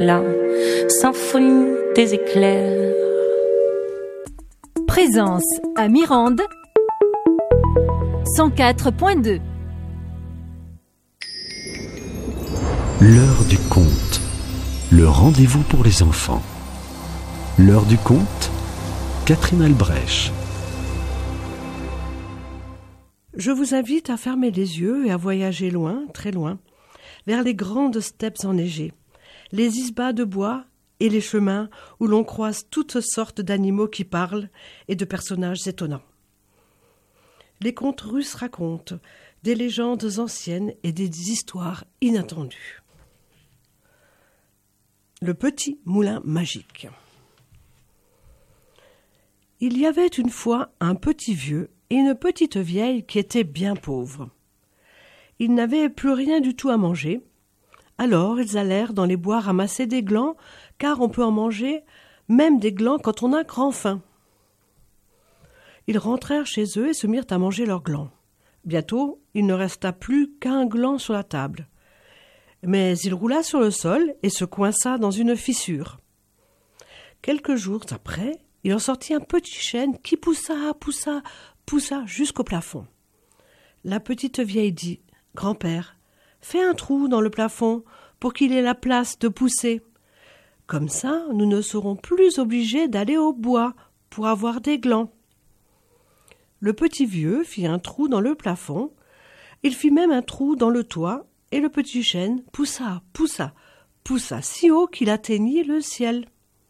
la symphonie des éclairs. Présence à Mirande 104.2. L'heure du conte, le rendez-vous pour les enfants. L'heure du conte, Catherine Albrecht. Je vous invite à fermer les yeux et à voyager loin, très loin, vers les grandes steppes enneigées, les isbas de bois et les chemins où l'on croise toutes sortes d'animaux qui parlent et de personnages étonnants. Les contes russes racontent des légendes anciennes et des histoires inattendues. Le petit moulin magique. Il y avait une fois un petit vieux et une petite vieille qui étaient bien pauvres. Ils n'avaient plus rien du tout à manger. Alors ils allèrent dans les bois ramasser des glands, car on peut en manger, même des glands quand on a grand faim. Ils rentrèrent chez eux et se mirent à manger leurs glands. Bientôt, il ne resta plus qu'un gland sur la table. Mais il roula sur le sol et se coinça dans une fissure. Quelques jours après, il en sortit un petit chêne qui poussa jusqu'au plafond. La petite vieille dit « Grand-père, fais un trou dans le plafond pour qu'il ait la place de pousser. Comme ça, nous ne serons plus obligés d'aller au bois pour avoir des glands. » Le petit vieux fit un trou dans le plafond, il fit même un trou dans le toit, et le petit chêne poussa si haut qu'il atteignit le ciel.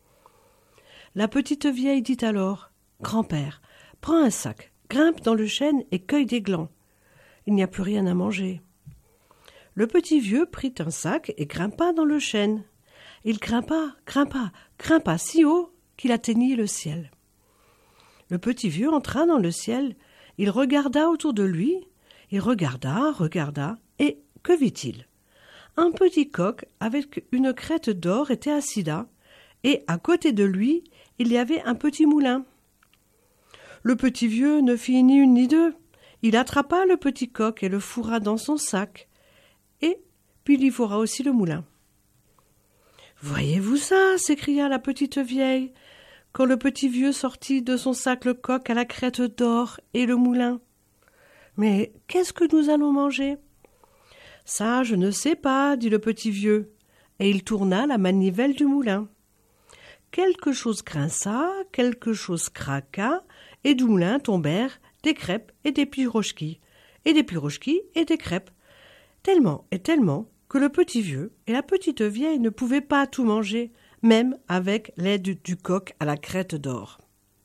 La petite vieille dit alors « Grand-père, prends un sac, grimpe dans le chêne et cueille des glands. Il n'y a plus rien à manger. » Le petit vieux prit un sac et grimpa dans le chêne. Il grimpa si haut qu'il atteignit le ciel. Le petit vieux entra dans le ciel, il regarda autour de lui, il regarda, et que vit-il? Un petit coq avec une crête d'or était assis là, et à côté de lui, il y avait un petit moulin. Le petit vieux ne fit ni une ni deux. Il attrapa le petit coq et le fourra dans son sac, et puis il y fourra aussi le moulin. « Voyez-vous ça » s'écria la petite vieille, quand le petit vieux sortit de son sac le coq à la crête d'or et le moulin. « Mais qu'est-ce que nous allons manger ?»« Ça, je ne sais pas, » dit le petit vieux, et il tourna la manivelle du moulin. Quelque chose grinça, quelque chose craqua, et du moulin tombèrent des crêpes et des pirochkis, et des pirochkis et des crêpes, tellement et tellement que le petit vieux et la petite vieille ne pouvaient pas tout manger, même avec l'aide du coq à la crête d'or.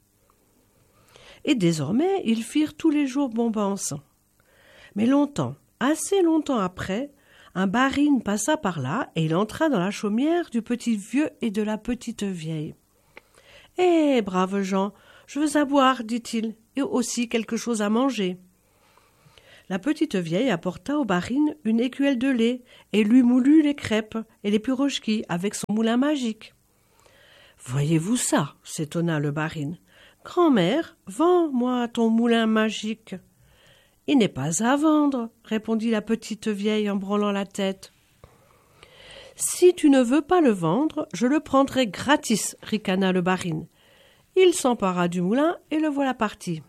Et désormais, ils firent tous les jours bombance. Mais longtemps, assez longtemps après, un barine passa par là et il entra dans la chaumière du petit vieux et de la petite vieille. « Eh, braves gens, je veux à boire, dit-il, et aussi quelque chose à manger. » La petite vieille apporta au barine une écuelle de lait et lui moulut les crêpes et les pirochkis avec son moulin magique. « Voyez-vous ça » s'étonna le barine. « Grand-mère, vends-moi ton moulin magique. »« Il n'est pas à vendre, » répondit la petite vieille en branlant la tête. « Si tu ne veux pas le vendre, je le prendrai gratis, » ricana le barine. Il s'empara du moulin et le voilà parti.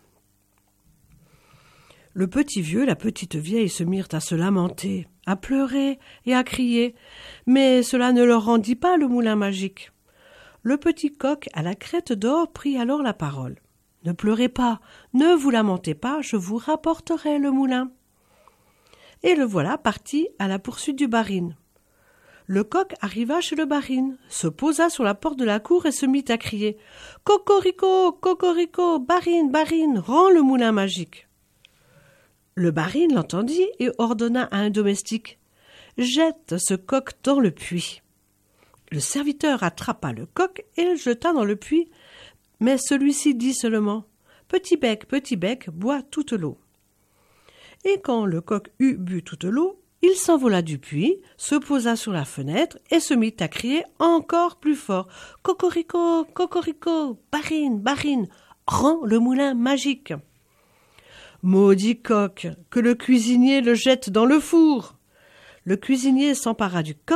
Le petit vieux et la petite vieille se mirent à se lamenter, à pleurer et à crier, mais cela ne leur rendit pas le moulin magique. Le petit coq à la crête d'or prit alors la parole. « Ne pleurez pas, ne vous lamentez pas, je vous rapporterai le moulin. » Et le voilà parti à la poursuite du barine. Le coq arriva chez le barine, se posa sur la porte de la cour et se mit à crier « Cocorico, cocorico, barine, barine, rends le moulin magique. » Le barine l'entendit et ordonna à un domestique « Jette ce coq dans le puits. » Le serviteur attrapa le coq et le jeta dans le puits, mais celui-ci dit seulement « Petit bec, bois toute l'eau. » Et quand le coq eut bu toute l'eau, il s'envola du puits, se posa sur la fenêtre et se mit à crier encore plus fort « Cocorico, cocorico, barine, barine, rends le moulin magique. » Maudit coq, que le cuisinier le jette dans le four. Le cuisinier s'empara du coq,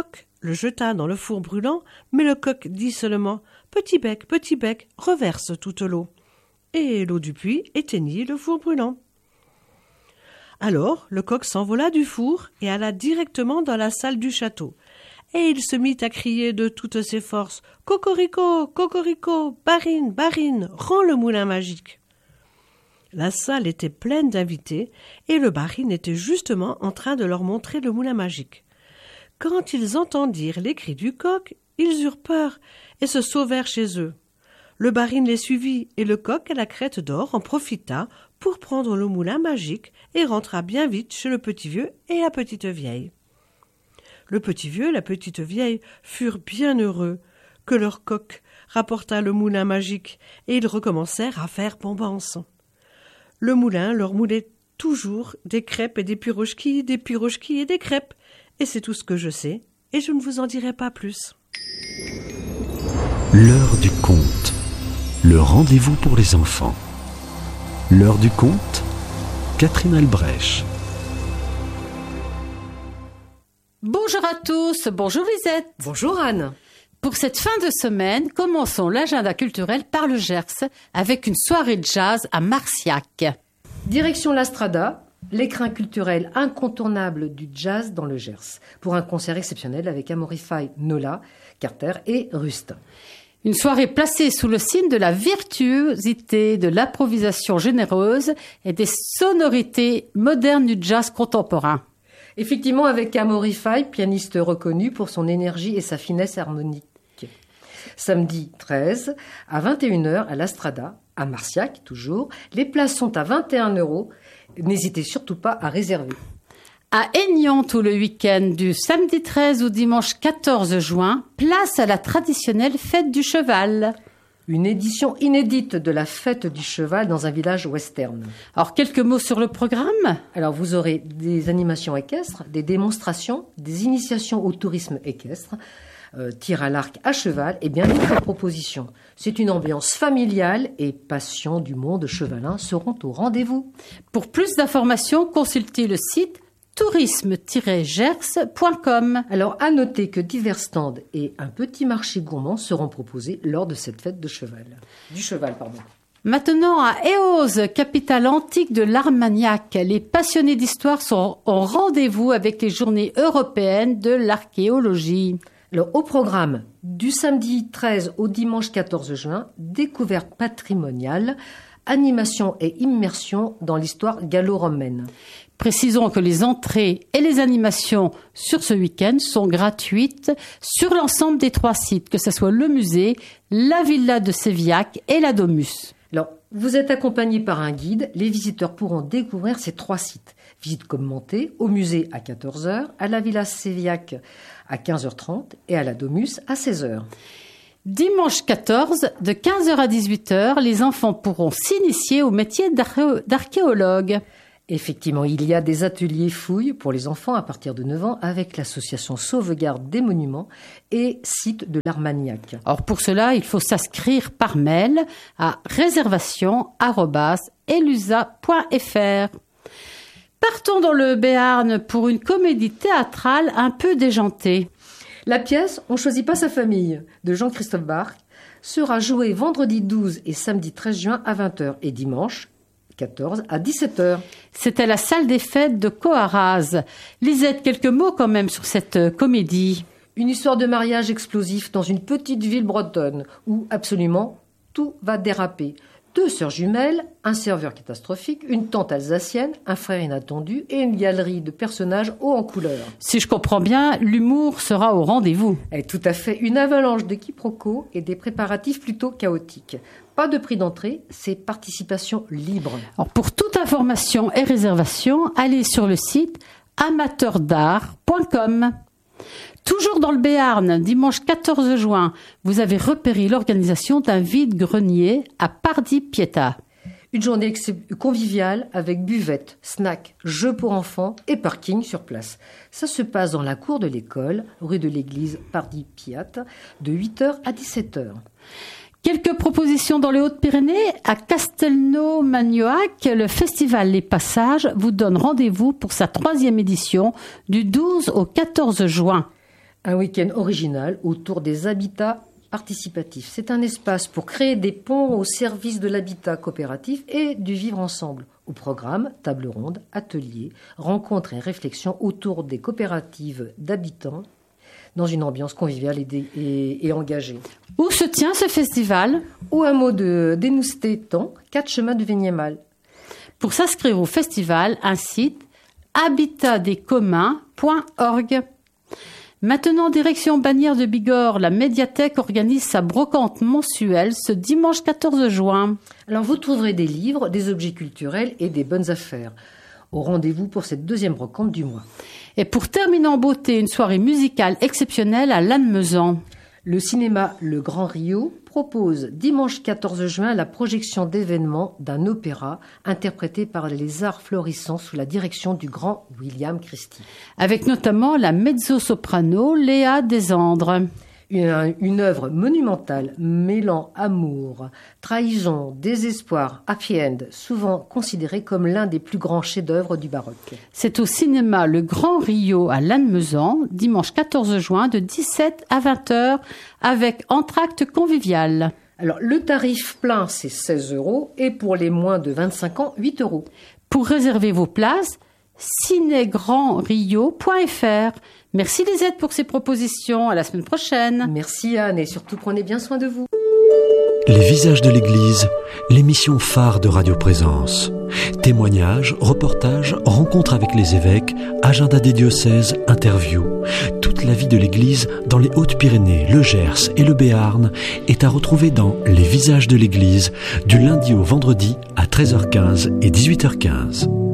le jeta dans le four brûlant, mais le coq dit seulement « Petit bec, reverse toute l'eau ». Et l'eau du puits éteignit le four brûlant. Alors le coq s'envola du four et alla directement dans la salle du château. Et il se mit à crier de toutes ses forces « Cocorico, cocorico, barine, barine, rends le moulin magique !» La salle était pleine d'invités et le barine était justement en train de leur montrer le moulin magique. Quand ils entendirent les cris du coq, ils eurent peur et se sauvèrent chez eux. Le barine les suivit et le coq à la crête d'or en profita pour prendre le moulin magique et rentra bien vite chez le petit vieux et la petite vieille. Le petit vieux et la petite vieille furent bien heureux que leur coq rapporta le moulin magique et ils recommencèrent à faire bombance. Le moulin leur moulait toujours des crêpes et des pirochki et des crêpes. Et c'est tout ce que je sais, et je ne vous en dirai pas plus. L'heure du conte, le rendez-vous pour les enfants. L'heure du conte, Catherine Albrecht. Bonjour à tous, bonjour Lisette. Bonjour Anne. Pour cette fin de semaine, commençons l'agenda culturel par le Gers avec une soirée de jazz à Marciac. Direction l'Astrada, l'écrin culturel incontournable du jazz dans le Gers, pour un concert exceptionnel avec Amaury Faye, Nola, Carter et Rust. Une soirée placée sous le signe de la virtuosité, de l'improvisation généreuse et des sonorités modernes du jazz contemporain. Effectivement, avec Amaury Faye, pianiste reconnu pour son énergie et sa finesse harmonique. Samedi 13 à 21h à l'Astrada, à Marciac toujours. Les places sont à 21 €. N'hésitez surtout pas à réserver. À Aignan, tout le week-end du samedi 13 au dimanche 14 juin, place à la traditionnelle fête du cheval. Une édition inédite de la fête du cheval dans un village western. Alors, quelques mots sur le programme. Alors, vous aurez des animations équestres, des démonstrations, des initiations au tourisme équestre, tir à l'arc à cheval et bien d'autres propositions. C'est une ambiance familiale et passion du monde chevalin seront au rendez-vous. Pour plus d'informations, consultez le site tourisme-gers.com. Alors, à noter que divers stands et un petit marché gourmand seront proposés lors de cette fête du cheval. Maintenant, à Eauze, capitale antique de l'Armagnac, les passionnés d'histoire sont en rendez-vous avec les journées européennes de l'archéologie. Alors, au programme du samedi 13 au dimanche 14 juin, découverte patrimoniale, animation et immersion dans l'histoire gallo-romaine. Précisons que les entrées et les animations sur ce week-end sont gratuites sur l'ensemble des 3 sites, que ce soit le musée, la villa de Sévillac et la Domus. Alors, vous êtes accompagné par un guide. Les visiteurs pourront découvrir ces 3 sites. Visite commentée au musée à 14h, à la villa Sévillac à 15h30 et à la Domus à 16h. Dimanche 14, de 15h à 18h, les enfants pourront s'initier au métier d'archéologue. Effectivement, il y a des ateliers fouilles pour les enfants à partir de 9 ans avec l'association Sauvegarde des Monuments et Sites de l'Armagnac. Alors pour cela, il faut s'inscrire par mail à réservation@elusa.fr. Partons dans le Béarn pour une comédie théâtrale un peu déjantée. La pièce « On choisit pas sa famille » de Jean-Christophe Barque sera jouée vendredi 12 et samedi 13 juin à 20h et dimanche 14 à 17h. C'est à la salle des fêtes de Coaraz. Lisette, quelques mots quand même sur cette comédie. Une histoire de mariage explosif dans une petite ville bretonne où absolument tout va déraper. 2 sœurs jumelles, un serveur catastrophique, une tante alsacienne, un frère inattendu et une galerie de personnages hauts en couleur. Si je comprends bien, l'humour sera au rendez-vous. Et tout à fait, une avalanche de quiproquos et des préparatifs plutôt chaotiques. Pas de prix d'entrée, c'est participation libre. Alors pour toute information et réservation, allez sur le site amateurdart.com. Toujours dans le Béarn, dimanche 14 juin, vous avez repéré l'organisation d'un vide-grenier à Pardy-Pietà. Une journée conviviale avec buvette, snack, jeux pour enfants et parking sur place. Ça se passe dans la cour de l'école, rue de l'église Pardy-Pietà, de 8h à 17h. Quelques propositions dans les Hautes-Pyrénées. À Castelnau-Magnoac, le festival Les Passages vous donne rendez-vous pour sa 3e édition du 12 au 14 juin. Un week-end original autour des habitats participatifs. C'est un espace pour créer des ponts au service de l'habitat coopératif et du vivre ensemble. Au programme, table ronde, ateliers, rencontres et réflexions autour des coopératives d'habitants dans une ambiance conviviale et engagée. Où se tient ce festival? Au hameau de Dénoustétan, 4 chemins du Vignémal. Pour s'inscrire au festival, un site habitatdescommuns.org. Maintenant, direction Bagnères de Bigorre, la médiathèque organise sa brocante mensuelle ce dimanche 14 juin. Alors vous trouverez des livres, des objets culturels et des bonnes affaires. Au rendez-vous pour cette 2e brocante du mois. Et pour terminer en beauté, une soirée musicale exceptionnelle à Lannemezan. Le cinéma Le Grand Rio propose dimanche 14 juin la projection d'événements d'un opéra interprété par les Arts Florissants sous la direction du grand William Christie. Avec notamment la mezzo-soprano Léa Desandres. Une œuvre monumentale mêlant amour, trahison, désespoir, happy end, souvent considérée comme l'un des plus grands chefs-d'œuvre du baroque. C'est au cinéma Le Grand Rio à Lannemezan, dimanche 14 juin de 17 à 20h avec entracte convivial. Alors le tarif plein c'est 16 € et pour les moins de 25 ans 8 €. Pour réserver vos places, cinégrandrio.fr. Merci Lisette pour ces propositions. À la semaine prochaine. Merci Anne et surtout prenez bien soin de vous. Les visages de l'Église, l'émission phare de Radio Présence. Témoignages, reportages, rencontres avec les évêques, agenda des diocèses, interviews. Toute la vie de l'Église dans les Hautes-Pyrénées, le Gers et le Béarn est à retrouver dans Les visages de l'Église du lundi au vendredi à 13h15 et 18h15.